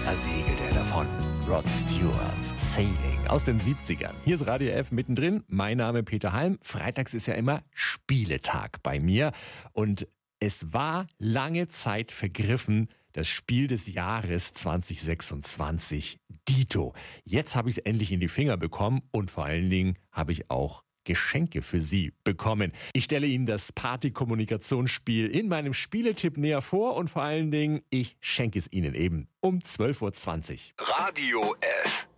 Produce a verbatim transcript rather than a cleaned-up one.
da segelt er davon. Rod Stewart's Sailing aus den siebzigern. Hier ist Radio F mittendrin. Mein Name Peter Halm. Freitags ist ja immer Spieletag bei mir. Und es war lange Zeit vergriffen, das Spiel des Jahres zwanzig sechsundzwanzig, Dito. Jetzt habe ich es endlich in die Finger bekommen und vor allen Dingen habe ich auch Geschenke für Sie bekommen. Ich stelle Ihnen das Party-Kommunikationsspiel in meinem Spieletipp näher vor und vor allen Dingen, ich schenke es Ihnen eben um zwölf Uhr zwanzig. Radio F.